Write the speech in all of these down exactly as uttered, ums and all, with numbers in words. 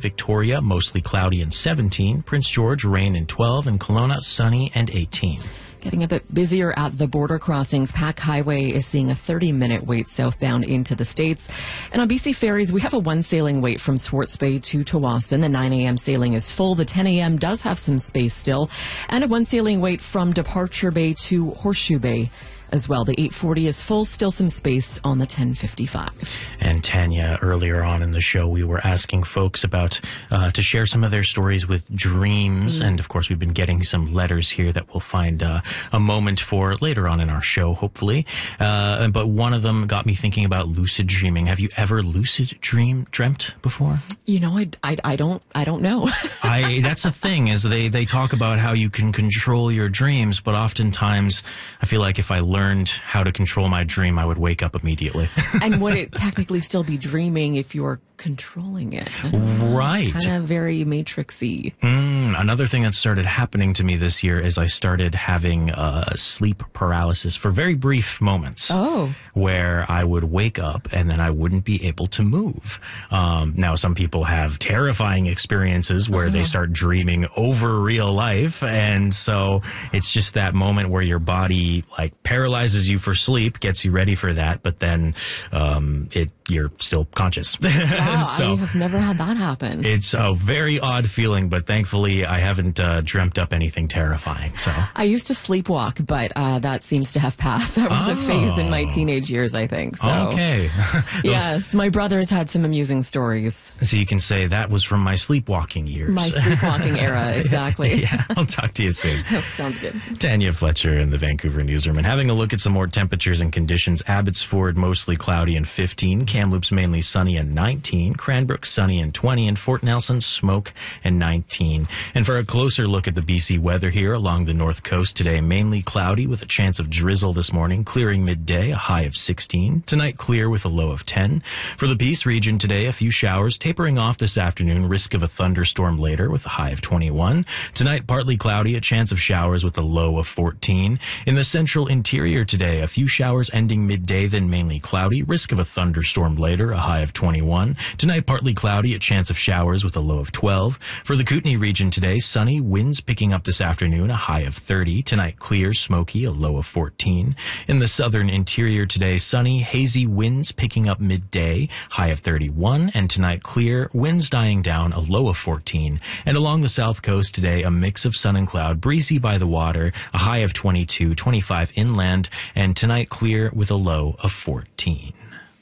Victoria, mostly cloudy and seventeen. Prince George, rain and twelve. And Kelowna, sunny and eighteen. Getting a bit busier at the border crossings. Pac Highway is seeing a thirty-minute wait southbound into the States. And on B C Ferries, we have a one sailing wait from Swartz Bay to Tawasin. The nine a.m. sailing is full. The ten a.m. does have some space still. And a one sailing wait from Departure Bay to Horseshoe Bay as well. The eight forty is full, still some space on the ten fifty-five. And Tanya, earlier on in the show, we were asking folks about uh, to share some of their stories with dreams. Mm. And of course, we've been getting some letters here that we'll find uh, a moment for later on in our show, hopefully. Uh, but one of them got me thinking about lucid dreaming. Have you ever lucid dream dreamt before? You know, I, I, I don't I don't know. I that's the thing, is they, they talk about how you can control your dreams, but oftentimes I feel like if I learned how to control my dream, I would wake up immediately. And would it technically still be dreaming if you're controlling it? Right. It's kind of very matrixy. Mm, another thing that started happening to me this year is I started having uh, sleep paralysis for very brief moments. Oh. Where I would wake up and then I wouldn't be able to move. Um, now, some people have terrifying experiences where uh-huh. they start dreaming over real life. And so it's just that moment where your body like paralyzes you for sleep, gets you ready for that, but then um, it you're still conscious. Wow, so I have never had that happen. It's a very odd feeling, but thankfully I haven't uh, dreamt up anything terrifying. So I used to sleepwalk, but uh, that seems to have passed. That was oh. a phase in my teenage years, I think. So. Okay. Yes, my brother's had some amusing stories. So you can say that was from my sleepwalking years. My sleepwalking era, exactly. Yeah, I'll talk to you soon. Sounds good. Tanya Fletcher in the Vancouver Newsroom. And having a look at some more temperatures and conditions. Abbotsford, mostly cloudy and fifteen. Kamloops, mainly sunny and nineteen. Cranbrook, sunny and twenty. And Fort Nelson, smoke and nineteen. And for a closer look at the B C weather here along the north coast today, mainly cloudy with a chance of drizzle this morning, clearing midday, a high of sixteen. Tonight, clear with a low of ten. For the Peace region today, a few showers tapering off this afternoon, risk of a thunderstorm later with a high of twenty-one. Tonight, partly cloudy, a chance of showers with a low of fourteen. In the central interior today, a few showers ending midday, then mainly cloudy, risk of a thunderstorm later, a high of twenty-one. Tonight, partly cloudy, a chance of showers with a low of twelve. For the Kootenay region today, sunny, winds picking up this afternoon, a high of thirty. Tonight, clear, smoky, a low of fourteen. In the southern interior today, sunny, hazy winds picking up midday, high of thirty-one. And tonight, clear, winds dying down, a low of fourteen. And along the south coast today, a mix of sun and cloud, breezy by the water, a high of twenty-two, twenty-five inland, and tonight, clear with a low of fourteen.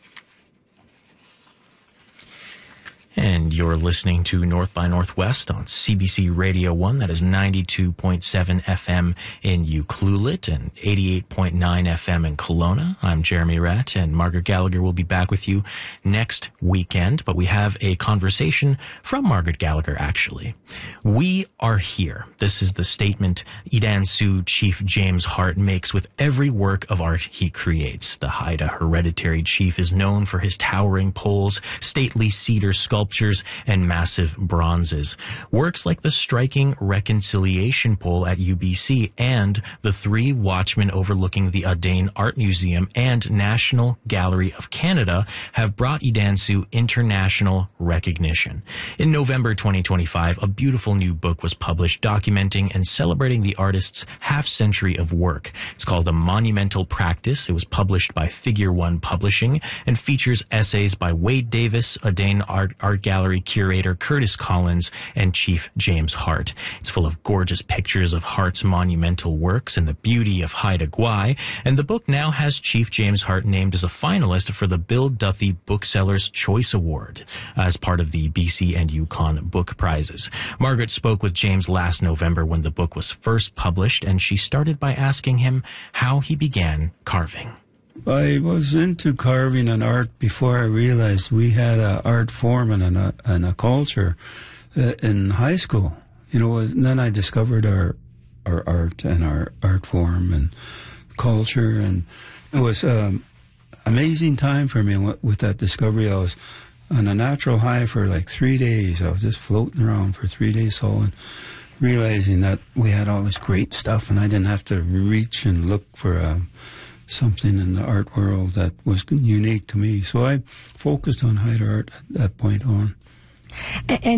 And you're listening to North by Northwest on C B C Radio one. That is ninety-two point seven F M in Ucluelet and eighty-eight point nine F M in Kelowna. I'm Jeremy Rett, and Margaret Gallagher will be back with you next weekend. But we have a conversation from Margaret Gallagher, actually. We are here. This is the statement Idan Sioux Chief James Hart makes with every work of art he creates. The Haida hereditary chief is known for his towering poles, stately cedar sculptures, and massive bronzes. Works like the striking Reconciliation Pole at U B C and the three watchmen overlooking the Audain Art Museum and National Gallery of Canada have brought Idan Sioux international recognition. In November twenty twenty-five, a beautiful new book was published documenting and celebrating the artist's half-century of work. It's called A Monumental Practice. It was published by Figure One Publishing and features essays by Wade Davis, Audain Art, Art Gallery curator Curtis Collins, and Chief James Hart. It's full of gorgeous pictures of Hart's monumental works and the beauty of Haida Gwaii, and the book now has Chief James Hart named as a finalist for the Bill Duthie Booksellers Choice Award as part of the B C and Yukon Book Prizes. Margaret spoke with James last November when the book was first published, and she started by asking him how he began carving. I was into carving and art before I realized we had an art form and a, and a culture uh, in high school. You know, and then I discovered our our art and our art form and culture, and it was an amazing time for me with that discovery. I was on a natural high for like three days. I was just floating around for three days so, and realizing that we had all this great stuff, and I didn't have to reach and look for a something in the art world that was unique to me. So I focused on Haida art at that point on. And